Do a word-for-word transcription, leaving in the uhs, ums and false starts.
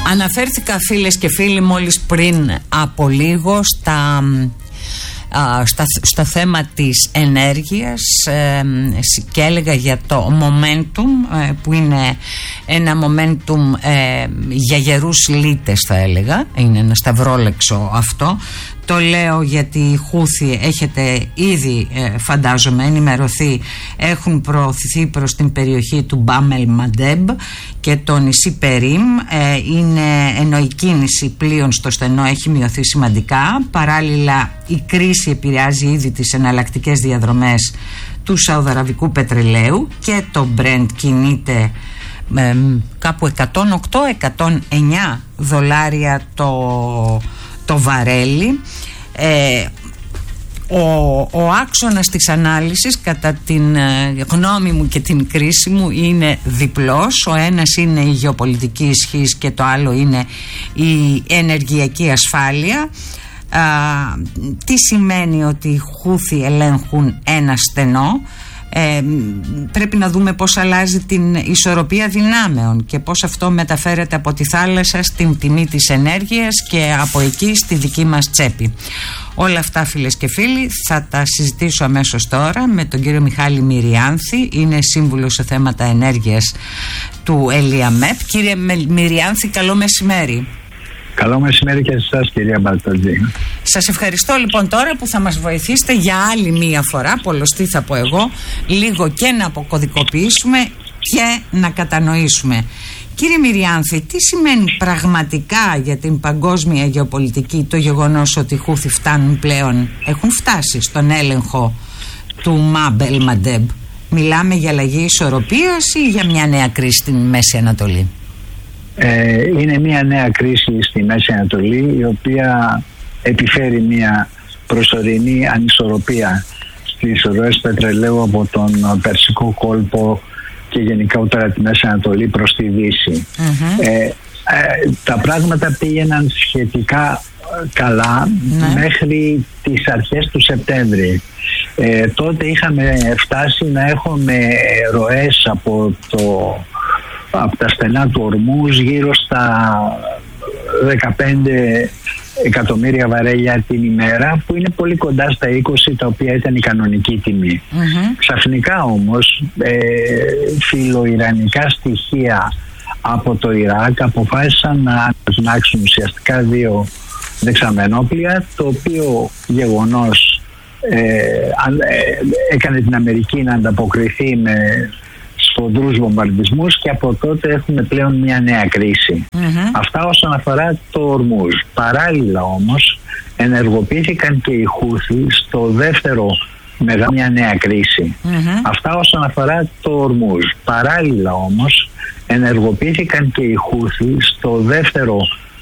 Αναφέρθηκα, φίλες και φίλοι, μόλις πριν από λίγο στα, στα, στο θέμα της ενέργειας ε, και έλεγα για το momentum ε, που είναι ένα momentum ε, για γερούς λύτες, θα έλεγα. Είναι ένα σταυρόλεξο αυτό. Το λέω γιατί οι Χούθι, έχετε ήδη ε, φαντάζομαι ενημερωθεί, έχουν προωθηθεί προς την περιοχή του Μπάμελ Μαντέμπ και το νησί Περίμ. ε, είναι, ενώ η κίνηση πλοίων στο στενό έχει μειωθεί σημαντικά. Παράλληλα η κρίση επηρεάζει ήδη τις εναλλακτικές διαδρομές του σαουδαραβικού πετρελαίου και το Brent κινείται ε, κάπου εκατόν οκτώ με εκατόν εννιά δολάρια το το βαρέλι. ε, ο, ο άξονας της ανάλυσης, κατά την ε, γνώμη μου και την κρίση μου, είναι διπλός. Ο ένας είναι η γεωπολιτική ισχύς και το άλλο είναι η ενεργειακή ασφάλεια. Α, τι σημαίνει ότι οι Χούθι ελέγχουν ένα στενό? Ε, πρέπει να δούμε πώς αλλάζει την ισορροπία δυνάμεων και πώς αυτό μεταφέρεται από τη θάλασσα στην τιμή της ενέργειας και από εκεί στη δική μας τσέπη. Όλα αυτά, φίλες και φίλοι, θα τα συζητήσω αμέσως τώρα με τον κύριο Μιχάλη Μυριάνθη. Είναι σύμβουλος σε θέματα ενέργειας του ΕΛΙΑΜΕΠ. Κύριε Μυριάνθη, καλό μεσημέρι. Καλό μεσημέρι και σε εσάς, κυρία Μπαρτζή. Σας ευχαριστώ λοιπόν τώρα που θα μας βοηθήσετε για άλλη μία φορά, πολλωστή θα πω εγώ, λίγο και να αποκωδικοποιήσουμε και να κατανοήσουμε. Κύριε Μυριάνθη, τι σημαίνει πραγματικά για την παγκόσμια γεωπολιτική το γεγονός ότι οι Χούθι φτάνουν πλέον, έχουν φτάσει στον έλεγχο του Μπάμελ Μαντέμπ? Μιλάμε για αλλαγή ισορροπίας ή για μια νέα κρίση στην Μέση Ανατολή? Ε, είναι μια νέα κρίση στη Μέση Ανατολή, η οποία επιφέρει μια προσωρινή ανισορροπία στις ροές πετρελαίου από τον Περσικό κόλπο και γενικότερα τη Μέση Ανατολή προς τη Δύση. Mm-hmm. ε, ε, τα πράγματα πήγαιναν σχετικά καλά mm-hmm. μέχρι τις αρχές του Σεπτέμβρη. Ε, τότε είχαμε φτάσει να έχουμε ροές από το από τα στενά του Ορμούζ γύρω στα δεκαπέντε εκατομμύρια βαρέλια την ημέρα, που είναι πολύ κοντά στα είκοσι, τα οποία ήταν η κανονική τιμή. Mm-hmm. Ξαφνικά όμως ε, φιλοϊρανικά στοιχεία από το Ιράκ αποφάσισαν να ανατινάξουν ουσιαστικά δύο δεξαμενόπλια, το οποίο γεγονός ε, ε, έκανε την Αμερική να ανταποκριθεί με σφοδρούς βομβαρδισμούς και από τότε έχουμε πλέον μια νέα κρίση. Mm-hmm. Αυτά όσον αφορά το Ορμούζ. Παράλληλα όμως ενεργοποιήθηκαν και οι Χούθι στο δεύτερο μεγάλο, μια νέα κρίση. Mm-hmm. Αυτά όσον αφορά το Ορμούζ. Παράλληλα όμως ενεργοποιήθηκαν και οι Χούθι στο δεύτερο